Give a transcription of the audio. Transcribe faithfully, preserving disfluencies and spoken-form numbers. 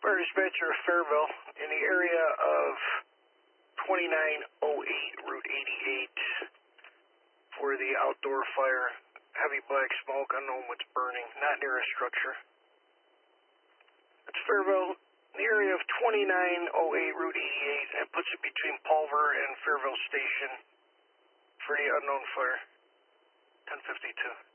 Fire dispatcher of Fairville in the area of twenty-nine oh eight Route eighty-eight for the outdoor fire. Heavy black smoke, unknown what's burning, not near a structure. It's Fairville in the area of twenty-nine oh eight Route eighty-eight, and puts it between Pulver and Fairville Station for the unknown fire. ten fifty-two.